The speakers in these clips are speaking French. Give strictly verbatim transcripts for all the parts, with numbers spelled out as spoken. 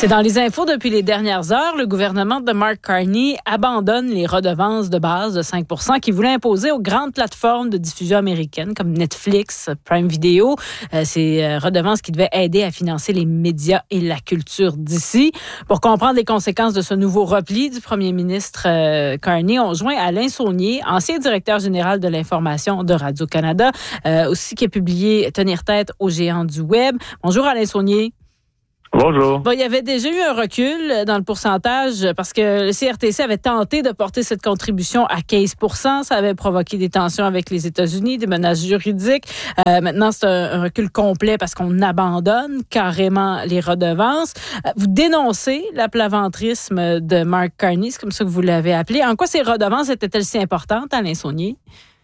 C'est dans les infos depuis les dernières heures. Le gouvernement de Mark Carney abandonne les redevances de base de cinq pour cent qu'il voulait imposer aux grandes plateformes de diffusion américaines comme Netflix, Prime Video. Euh, ces euh, redevances qui devaient aider à financer les médias et la culture d'ici. Pour comprendre les conséquences de ce nouveau repli du premier ministre euh, Carney, on joint Alain Saunier, ancien directeur général de l'information de Radio-Canada, euh, aussi qui a publié Tenir tête aux géants du web. Bonjour Alain Saunier. Bonjour. Bon, il y avait déjà eu un recul dans le pourcentage parce que le C R T C avait tenté de porter cette contribution à quinze pour cent. Ça avait provoqué des tensions avec les États-Unis, des menaces juridiques. Euh, maintenant, c'est un, un recul complet parce qu'on abandonne carrément les redevances. Vous dénoncez l'aplaventrisme de Mark Carney, c'est comme ça que vous l'avez appelé. En quoi ces redevances étaient-elles si importantes, Alain Saunier?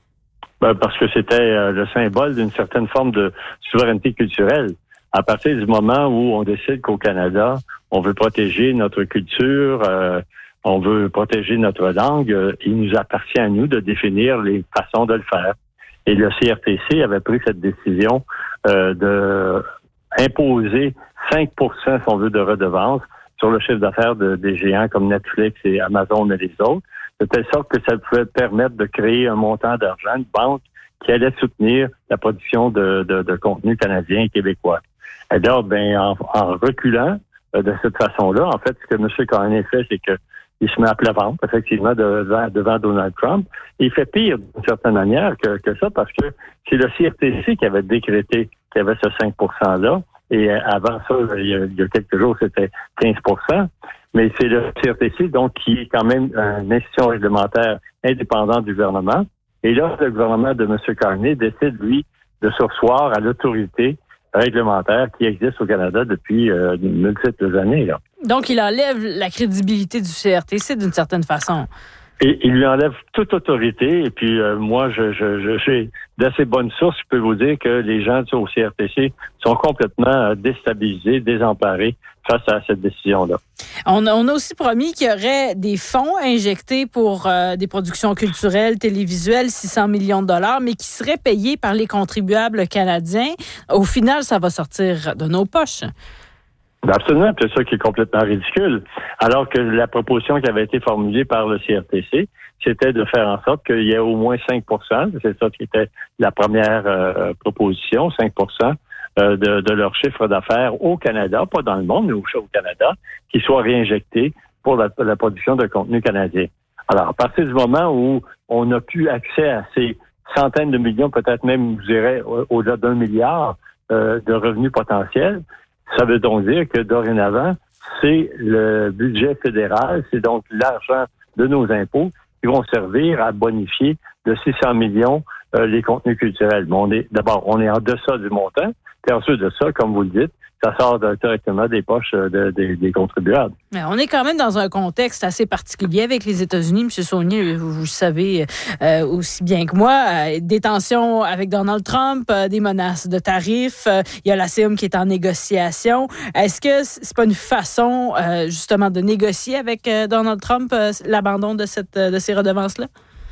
Ben, parce que c'était euh, le symbole d'une certaine forme de souveraineté culturelle. À partir du moment où on décide qu'au Canada, on veut protéger notre culture, euh, on veut protéger notre langue, euh, il nous appartient à nous de définir les façons de le faire. Et le C R T C avait pris cette décision euh, de imposer cinq pour cent, si on veut, de redevances sur le chiffre d'affaires de, des géants comme Netflix et Amazon et les autres, de telle sorte que ça pouvait permettre de créer un montant d'argent, une banque qui allait soutenir la production de, de, de contenu canadien et québécois. Et là, ben, en, en reculant euh, de cette façon-là, en fait, ce que M. Carney fait, c'est que il se met à plat ventre, effectivement, devant, devant Donald Trump. Et il fait pire, d'une certaine manière, que, que ça, parce que c'est le C R T C qui avait décrété qu'il y avait ce cinq pour cent-là. Et avant ça, il y a, il y a quelques jours, c'était quinze pour cent. Mais c'est le C R T C, donc, qui est quand même une institution réglementaire indépendante du gouvernement. Et là, le gouvernement de M. Carney décide, lui, de surseoir à l'autorité réglementaire qui existe au Canada depuis euh, de multiples années. Là. Donc, il enlève la crédibilité du C R T C d'une certaine façon. Et il lui enlève toute autorité. Et puis, euh, moi, je, je, je, j'ai d'assez bonnes sources, je peux vous dire que les gens au C R T C sont complètement déstabilisés, désemparés face à cette décision-là. On a, on a aussi promis qu'il y aurait des fonds injectés pour euh, des productions culturelles, télévisuelles, six cents millions de dollars, mais qui seraient payés par les contribuables canadiens. Au final, ça va sortir de nos poches. Absolument, c'est ça qui est complètement ridicule. Alors que la proposition qui avait été formulée par le C R T C, c'était de faire en sorte qu'il y ait au moins cinq pour cent, c'est ça qui était la première euh, proposition, cinq pour cent euh, de, de leur chiffre d'affaires au Canada, pas dans le monde, mais au, au Canada, qui soit réinjecté pour la, la production de contenu canadien. Alors, à partir du moment où on n'a plus accès à ces centaines de millions, peut-être même, je dirais, au-delà d'un milliard euh, de revenus potentiels, ça veut donc dire que dorénavant, c'est le budget fédéral, c'est donc l'argent de nos impôts qui vont servir à bonifier de six cents millions euh, les contenus culturels. Mais on est, d'abord, on est en deçà du montant, puis ensuite de ça, comme vous le dites, ça sort directement des poches de, de, des contribuables. Mais on est quand même dans un contexte assez particulier avec les États-Unis. M. Saunier, vous, vous le savez euh, aussi bien que moi, euh, des tensions avec Donald Trump, euh, des menaces de tarifs, euh, il y a la C I M qui est en négociation. Est-ce que c'est pas une façon euh, justement de négocier avec euh, Donald Trump euh, l'abandon de, cette, de ces redevances-là?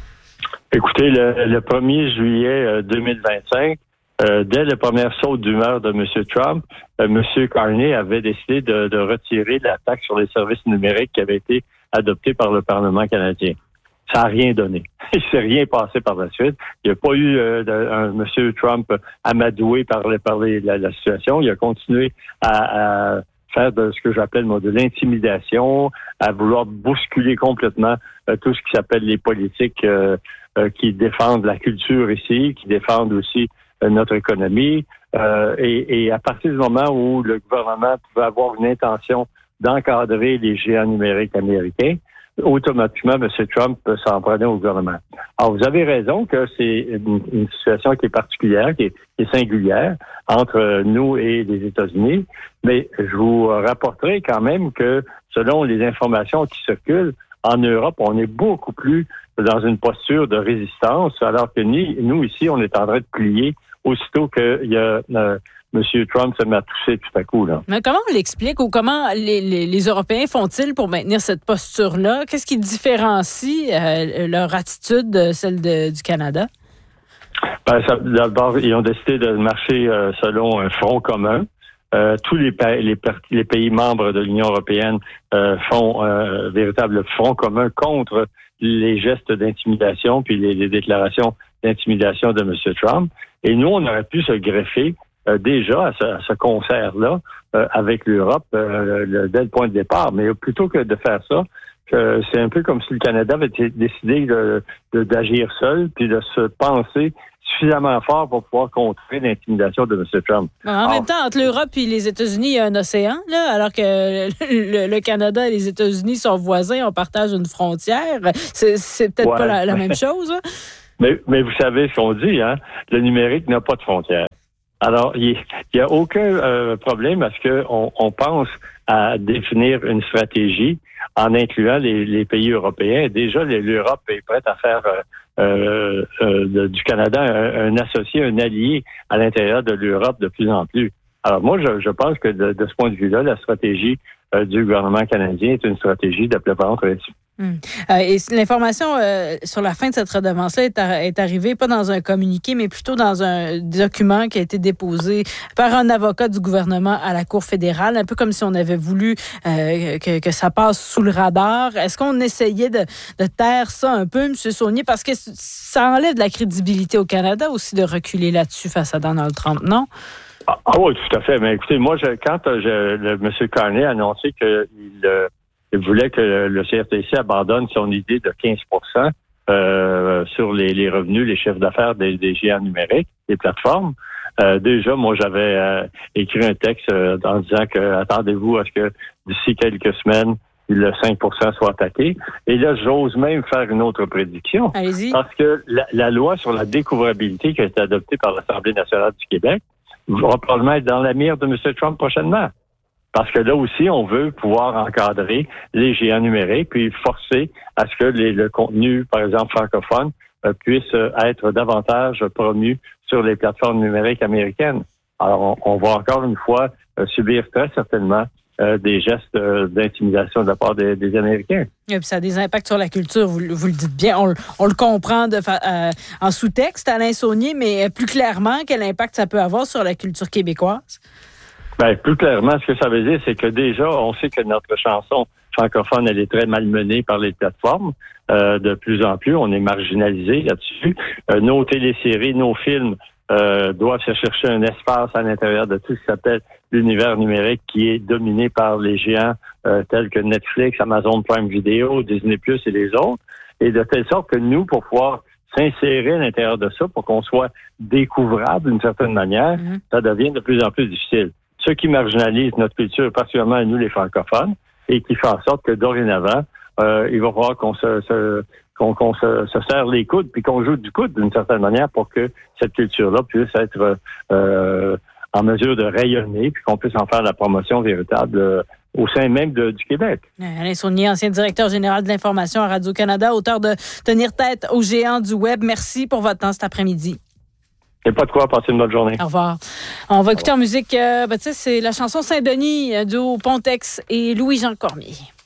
Écoutez, le, le premier juillet deux mille vingt-cinq, Euh, dès la première saute d'humeur de M. Trump, euh, M. Carney avait décidé de, de retirer la taxe sur les services numériques qui avait été adoptée par le Parlement canadien. Ça n'a rien donné. Il ne s'est rien passé par la suite. Il n'y a pas eu euh, de, un M. Trump amadoué par, les, par les, la, la situation. Il a continué à, à faire de ce que j'appelle moi, de l'intimidation, à vouloir bousculer complètement euh, tout ce qui s'appelle les politiques euh, euh, qui défendent la culture ici, qui défendent aussi notre économie. Euh, et, et à partir du moment où le gouvernement pouvait avoir une intention d'encadrer les géants numériques américains, automatiquement, M. Trump s'en prenait au gouvernement. Alors, vous avez raison que c'est une, une situation qui est particulière, qui est, qui est singulière entre nous et les États-Unis, mais je vous rapporterai quand même que, selon les informations qui circulent, en Europe, on est beaucoup plus dans une posture de résistance, alors que nous, nous ici, on est en train de plier aussitôt qu'il y a euh, M. Trump se met à tousser tout à coup. Là. Mais comment on l'explique ou comment les, les, les Européens font-ils pour maintenir cette posture-là? Qu'est-ce qui différencie euh, leur attitude de celle de, du Canada? Ben, ça, d'abord, ils ont décidé de marcher euh, selon un front commun. euh, tous les, les, les pays membres de l'Union européenne euh, font euh, véritable front commun contre les gestes d'intimidation puis les, les déclarations d'intimidation de M. Trump. Et nous, on aurait pu se greffer euh, déjà à ce, à ce concert-là euh, avec l'Europe euh, le, dès le point de départ. Mais plutôt que de faire ça, que c'est un peu comme si le Canada avait décidé de, de, d'agir seul puis de se penser suffisamment fort pour pouvoir contrer l'intimidation de M. Trump. En Alors, même temps, entre l'Europe et les États-Unis, il y a un océan, là, alors que le, le Canada et les États-Unis sont voisins, on partage une frontière. C'est, c'est peut-être ouais, pas la, la mais, même chose. Hein? Mais, mais vous savez ce qu'on dit, hein? Le numérique n'a pas de frontières. Alors, il n'y a aucun euh, problème parce qu'on on pense à définir une stratégie en incluant les, les pays européens. Déjà, les, l'Europe est prête à faire euh, euh, euh, de, du Canada un, un associé, un allié à l'intérieur de l'Europe de plus en plus. Alors moi, je, je pense que de, de ce point de vue-là, la stratégie euh, du gouvernement canadien est une stratégie de plaisanterie réussie. Hum. Euh, et l'information euh, sur la fin de cette redevance-là est, ar- est arrivée pas dans un communiqué, mais plutôt dans un document qui a été déposé par un avocat du gouvernement à la Cour fédérale, un peu comme si on avait voulu euh, que, que ça passe sous le radar. Est-ce qu'on essayait de, de taire ça un peu, M. Saunier? Parce que ça enlève de la crédibilité au Canada aussi de reculer là-dessus face à Donald Trump, non? Ah, ah oui, tout à fait. Mais écoutez, moi, je, quand je, le, M. Carney a annoncé qu'il euh, il voulait que le, le C R T C abandonne son idée de quinze pour cent euh, sur les, les revenus, les chiffres d'affaires des, des géants numériques, des plateformes, euh, déjà, moi, j'avais euh, écrit un texte euh, en disant que attendez-vous à ce que d'ici quelques semaines, le cinq pour cent soit attaqué. Et là, j'ose même faire une autre prédiction. Allez-y. Parce que la, la loi sur la découvrabilité qui a été adoptée par l'Assemblée nationale du Québec va probablement être dans la mire de M. Trump prochainement. Parce que là aussi, on veut pouvoir encadrer les géants numériques puis forcer à ce que les, le contenu, par exemple, francophone, euh, puisse être davantage promu sur les plateformes numériques américaines. Alors, on, on va encore une fois euh, subir très certainement euh, des gestes euh, d'intimidation de la part des, des Américains. Et puis ça a des impacts sur la culture, vous, vous le dites bien, on, on le comprend de fa- euh, en sous-texte, Alain Saunier, mais plus clairement, quel impact ça peut avoir sur la culture québécoise? Ben, plus clairement, ce que ça veut dire, c'est que déjà, on sait que notre chanson francophone, elle est très malmenée par les plateformes. Euh, de plus en plus, on est marginalisé là-dessus. Euh, nos téléséries, nos films euh, doivent se chercher un espace à l'intérieur de tout ce qui s'appelle l'univers numérique qui est dominé par les géants euh, tels que Netflix, Amazon Prime Video, Disney Plus et les autres. Et de telle sorte que nous, pour pouvoir s'insérer à l'intérieur de ça, pour qu'on soit découvrable d'une certaine manière, mmh. ça devient de plus en plus difficile. Ce qui marginalise notre culture, particulièrement à nous les francophones, et qui fait en sorte que dorénavant, euh, il va falloir qu'on se, se qu'on, qu'on se, se serre les coudes, puis qu'on joue du coude d'une certaine manière pour que cette culture-là puisse être euh, en mesure de rayonner, puis qu'on puisse en faire la promotion véritable euh, au sein même de, du Québec. Alain Saunier, ancien directeur général de l'information à Radio-Canada, auteur de Tenir tête aux géants du web. Merci pour votre temps cet après-midi. Il n'y a pas de quoi, passer une bonne journée. Au revoir. On va écouter en musique, euh, ben, tu sais, c'est la chanson Saint-Denis euh, du Pontex et Louis-Jean Cormier.